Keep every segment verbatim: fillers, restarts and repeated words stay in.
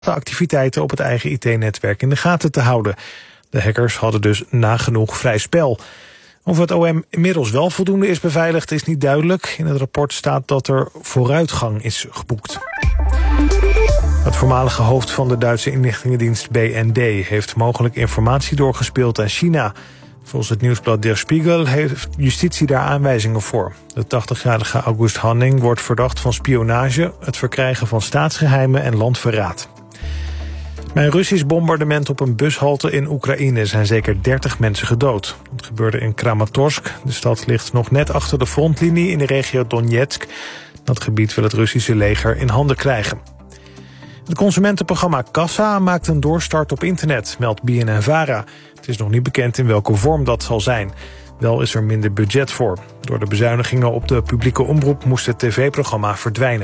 de activiteiten op het eigen I T-netwerk in de gaten te houden. De hackers hadden dus nagenoeg vrij spel. Of het O M inmiddels wel voldoende is beveiligd is niet duidelijk. In het rapport staat dat er vooruitgang is geboekt. Het voormalige hoofd van de Duitse inlichtingendienst B N D heeft mogelijk informatie doorgespeeld aan China. Volgens het nieuwsblad Der Spiegel heeft justitie daar aanwijzingen voor. De tachtigjarige August Hanning wordt verdacht van spionage, het verkrijgen van staatsgeheimen en landverraad. Bij een Russisch bombardement op een bushalte in Oekraïne zijn zeker dertig mensen gedood. Het gebeurde in Kramatorsk. De stad ligt nog net achter de frontlinie in de regio Donetsk. Dat gebied wil het Russische leger in handen krijgen. Het consumentenprogramma Kassa maakt een doorstart op internet, meldt B N N Vara. Het is nog niet bekend in welke vorm dat zal zijn. Wel is er minder budget voor. Door de bezuinigingen op de publieke omroep moest het tv-programma verdwijnen.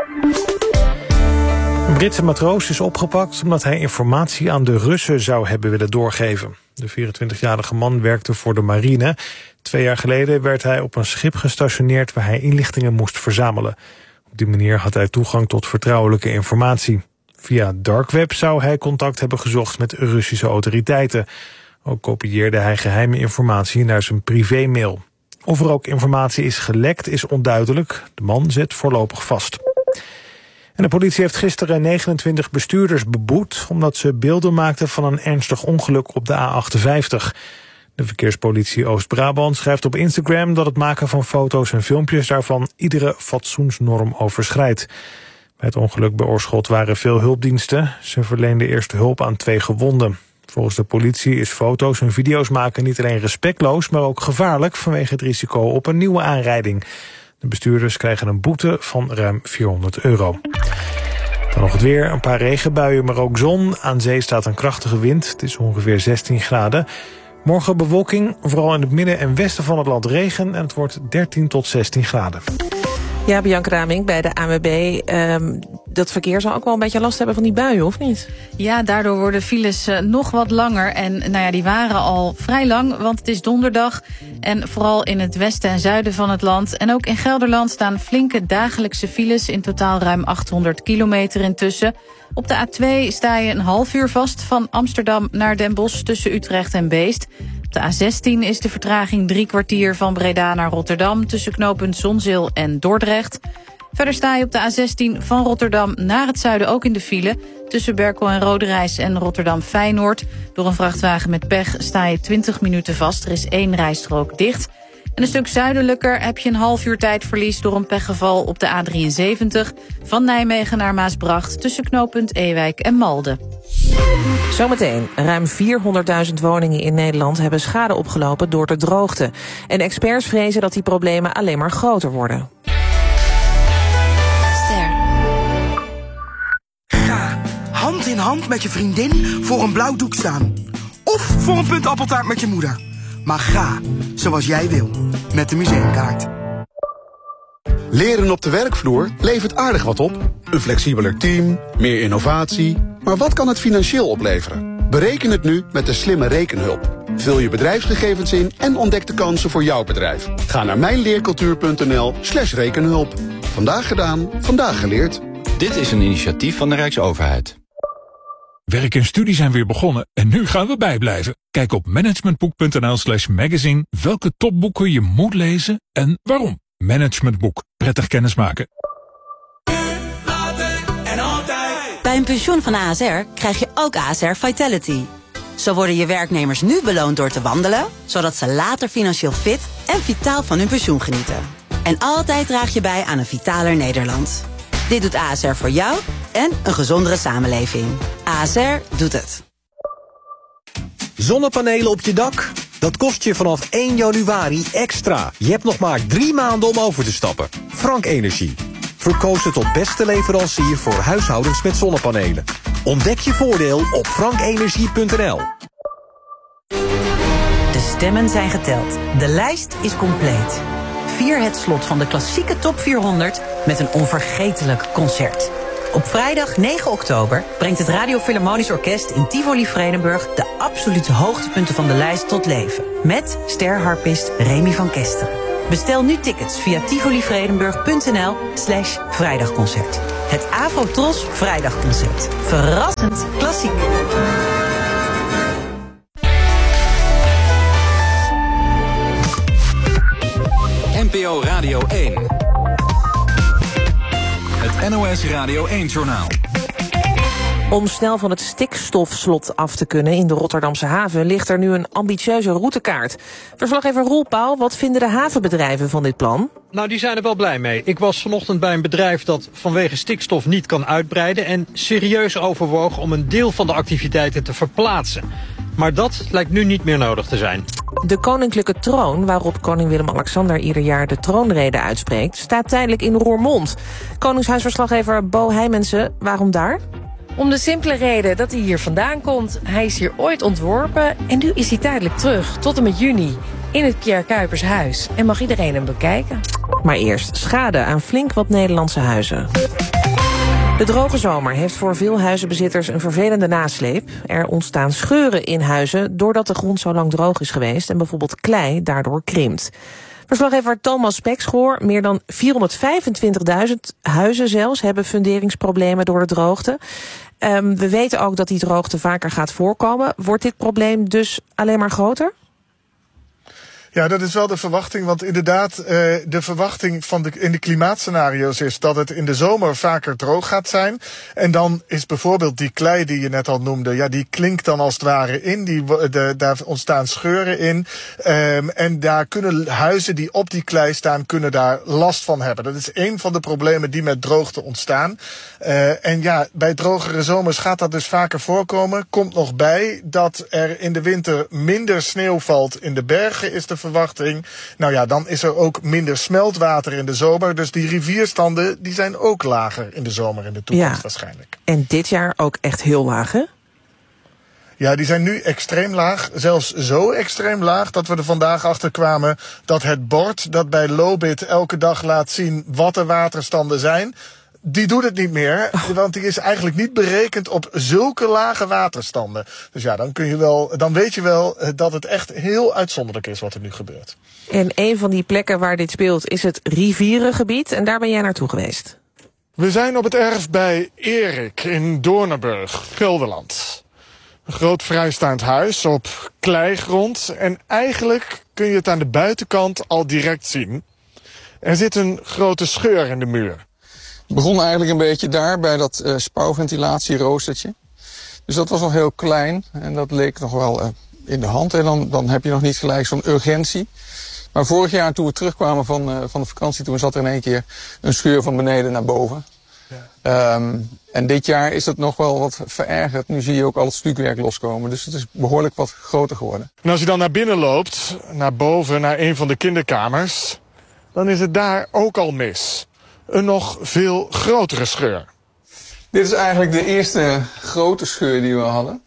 Een Britse matroos is opgepakt omdat hij informatie aan de Russen zou hebben willen doorgeven. De vierentwintigjarige man werkte voor de marine. Twee jaar geleden werd hij op een schip gestationeerd waar hij inlichtingen moest verzamelen. Op die manier had hij toegang tot vertrouwelijke informatie. Via darkweb zou hij contact hebben gezocht met Russische autoriteiten. Ook kopieerde hij geheime informatie naar zijn privémail. Of er ook informatie is gelekt is onduidelijk. De man zit voorlopig vast. En de politie heeft gisteren negenentwintig bestuurders beboet omdat ze beelden maakten van een ernstig ongeluk op de A achtenvijftig. De verkeerspolitie Oost-Brabant schrijft op Instagram dat het maken van foto's en filmpjes daarvan iedere fatsoensnorm overschrijdt. Bij het ongeluk bij Oorschot waren veel hulpdiensten. Ze verleenden eerst hulp aan twee gewonden. Volgens de politie is foto's en video's maken niet alleen respectloos, maar ook gevaarlijk vanwege het risico op een nieuwe aanrijding. De bestuurders krijgen een boete van ruim vierhonderd euro. Dan nog het weer, een paar regenbuien, maar ook zon. Aan zee staat een krachtige wind, het is ongeveer zestien graden. Morgen bewolking, vooral in het midden en westen van het land regen en het wordt dertien tot zestien graden. Ja, Bianca Raming bij de A N W B. Um, dat verkeer zal ook wel een beetje last hebben van die buien, of niet? Ja, daardoor worden files uh, nog wat langer. En nou ja, die waren al vrij lang, want het is donderdag. En vooral in het westen en zuiden van het land. En ook in Gelderland staan flinke dagelijkse files. In totaal ruim achthonderd kilometer intussen. Op de A twee sta je een half uur vast van Amsterdam naar Den Bosch tussen Utrecht en Beest. Op de A zestien is de vertraging drie kwartier van Breda naar Rotterdam tussen knooppunt Zonzeel en Dordrecht. Verder sta je op de A zestien van Rotterdam naar het zuiden ook in de file. Tussen Berkel en Roderijs en Rotterdam-Feyenoord. Door een vrachtwagen met pech sta je twintig minuten vast. Er is één rijstrook dicht. En een stuk zuidelijker heb je een half uur tijdverlies door een pechgeval op de A drieënzeventig. Van Nijmegen naar Maasbracht tussen knooppunt Ewijk en Malden. Zometeen, ruim vierhonderdduizend woningen in Nederland hebben schade opgelopen door de droogte. En experts vrezen dat die problemen alleen maar groter worden. Ga hand in hand met je vriendin voor een blauw doek staan. Of voor een punt appeltaart met je moeder. Maar ga zoals jij wil, met de museumkaart. Leren op de werkvloer levert aardig wat op. Een flexibeler team, meer innovatie. Maar wat kan het financieel opleveren? Bereken het nu met de slimme rekenhulp. Vul je bedrijfsgegevens in en ontdek de kansen voor jouw bedrijf. Ga naar mijnleercultuur.nl slash rekenhulp. Vandaag gedaan, vandaag geleerd. Dit is een initiatief van de Rijksoverheid. Werk en studie zijn weer begonnen en nu gaan we bijblijven. Kijk op managementboek.nl slash magazine welke topboeken je moet lezen en waarom. Managementboek. Prettig kennismaken. Bij een pensioen van A S R krijg je ook A S R Vitality. Zo worden je werknemers nu beloond door te wandelen, zodat ze later financieel fit en vitaal van hun pensioen genieten. En altijd draag je bij aan een vitaler Nederland. Dit doet A S R voor jou en een gezondere samenleving. A S R doet het. Zonnepanelen op je dak? Dat kost je vanaf één januari extra. Je hebt nog maar drie maanden om over te stappen. Frank Energie. Verkozen tot beste leverancier voor huishoudens met zonnepanelen. Ontdek je voordeel op frankenergie punt n l. De stemmen zijn geteld. De lijst is compleet. Vier het slot van de klassieke top vierhonderd met een onvergetelijk concert. Op vrijdag negen oktober brengt het Radio Philharmonisch Orkest in Tivoli Vredenburg de absolute hoogtepunten van de lijst tot leven. Met sterharpist Remy van Kesteren. Bestel nu tickets via tivolivredenburg.nl slash vrijdagconcert. Het Afro-Tros Vrijdagconcert. Verrassend klassiek. N P O Radio één. Het N O S Radio één-journaal. Om snel van het stikstofslot af te kunnen in de Rotterdamse haven ligt er nu een ambitieuze routekaart. Verslaggever Roel Pauw, wat vinden de havenbedrijven van dit plan? Nou, die zijn er wel blij mee. Ik was vanochtend bij een bedrijf dat vanwege stikstof niet kan uitbreiden en serieus overwoog om een deel van de activiteiten te verplaatsen. Maar dat lijkt nu niet meer nodig te zijn. De koninklijke troon, waarop koning Willem-Alexander ieder jaar de troonrede uitspreekt, staat tijdelijk in Roermond. Koningshuisverslaggever Bo Heimensen, waarom daar? Om de simpele reden dat hij hier vandaan komt. Hij is hier ooit ontworpen en nu is hij tijdelijk terug, tot en met juni, in het Pierre Cuypers huis. En mag iedereen hem bekijken. Maar eerst schade aan flink wat Nederlandse huizen. De droge zomer heeft voor veel huizenbezitters een vervelende nasleep. Er ontstaan scheuren in huizen doordat de grond zo lang droog is geweest en bijvoorbeeld klei daardoor krimpt. Verslaggever Thomas Spekschoor, meer dan vierhonderdvijfentwintigduizend huizen zelfs hebben funderingsproblemen door de droogte. Um, we weten ook dat die droogte vaker gaat voorkomen. Wordt dit probleem dus alleen maar groter? Ja, dat is wel de verwachting, want inderdaad, uh, de verwachting van de, in de klimaatscenario's is dat het in de zomer vaker droog gaat zijn. En dan is bijvoorbeeld die klei die je net al noemde, ja, die klinkt dan als het ware in, die, de, daar ontstaan scheuren in. Um, en daar kunnen huizen die op die klei staan, kunnen daar last van hebben. Dat is een van de problemen die met droogte ontstaan. Uh, en ja, bij drogere zomers gaat dat dus vaker voorkomen. Komt nog bij dat er in de winter minder sneeuw valt in de bergen, is de verwachting. Nou ja, dan is er ook minder smeltwater in de zomer. Dus die rivierstanden die zijn ook lager in de zomer in de toekomst, ja, waarschijnlijk. En dit jaar ook echt heel laag, hè? Ja, die zijn nu extreem laag. Zelfs zo extreem laag dat we er vandaag achter kwamen dat het bord dat bij Lobit elke dag laat zien wat de waterstanden zijn, die doet het niet meer, want die is eigenlijk niet berekend op zulke lage waterstanden. Dus ja, dan kun je wel, dan weet je wel dat het echt heel uitzonderlijk is wat er nu gebeurt. En een van die plekken waar dit speelt is het rivierengebied en daar ben jij naartoe geweest. We zijn op het erf bij Erik in Doornenburg, Gelderland. Een groot vrijstaand huis op kleigrond en eigenlijk kun je het aan de buitenkant al direct zien. Er zit een grote scheur in de muur. Het begon eigenlijk een beetje daar bij dat uh, spouwventilatieroostertje. Dus dat was nog heel klein en dat leek nog wel uh, in de hand. En dan, dan heb je nog niet gelijk zo'n urgentie. Maar vorig jaar toen we terugkwamen van, uh, van de vakantie, toen zat er in één keer een scheur van beneden naar boven. Ja. Um, en dit jaar is het nog wel wat verergerd. Nu zie je ook al het stukwerk loskomen. Dus het is behoorlijk wat groter geworden. En als je dan naar binnen loopt, naar boven, naar een van de kinderkamers, dan is het daar ook al mis. Een nog veel grotere scheur. Dit is eigenlijk de eerste grote scheur die we hadden.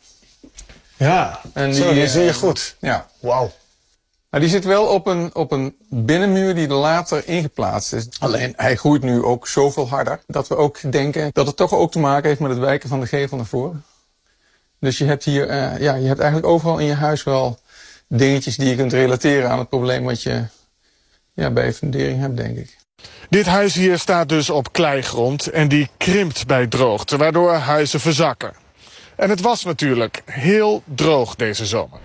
Ja, en die, zo, die zie je goed. Ja. Wauw. Maar die zit wel op een, op een binnenmuur die er later ingeplaatst is. Alleen hij groeit nu ook zoveel harder dat we ook denken dat het toch ook te maken heeft met het wijken van de gevel naar voren. Dus je hebt hier, uh, ja, je hebt eigenlijk overal in je huis wel dingetjes die je kunt relateren aan het probleem wat je ja, bij je fundering hebt, denk ik. Dit huis hier staat dus op kleigrond en die krimpt bij droogte, waardoor huizen verzakken. En het was natuurlijk heel droog deze zomer.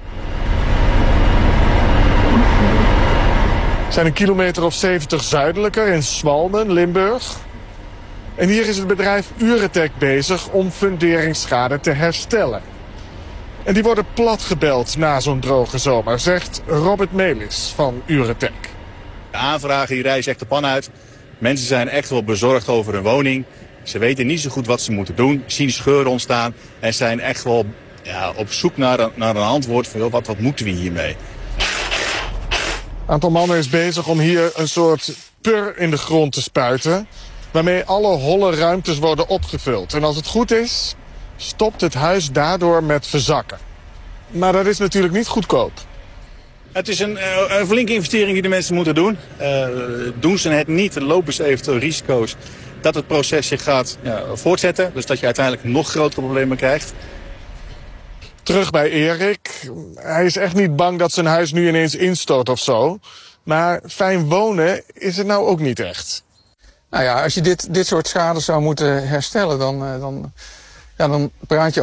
We zijn een kilometer of zeventig zuidelijker in Swalmen, Limburg. En hier is het bedrijf Uretech bezig om funderingsschade te herstellen. En die worden platgebeld na zo'n droge zomer, zegt Robert Melis van Uretech. De aanvragen die reizen echt de pan uit. Mensen zijn echt wel bezorgd over hun woning. Ze weten niet zo goed wat ze moeten doen, zien scheuren ontstaan en zijn echt wel ja, op zoek naar een, naar een antwoord van joh, wat, wat moeten we hiermee. Een aantal mannen is bezig om hier een soort pur in de grond te spuiten, waarmee alle holle ruimtes worden opgevuld. En als het goed is, stopt het huis daardoor met verzakken. Maar dat is natuurlijk niet goedkoop. Het is een, een flinke investering die de mensen moeten doen. Uh, doen ze het niet, dan lopen ze eventueel risico's dat het proces zich gaat ja, voortzetten. Dus dat je uiteindelijk nog grotere problemen krijgt. Terug bij Erik. Hij is echt niet bang dat zijn huis nu ineens instort of zo. Maar fijn wonen is het nou ook niet echt. Nou ja, als je dit, dit soort schade zou moeten herstellen, dan, dan, ja, dan praat je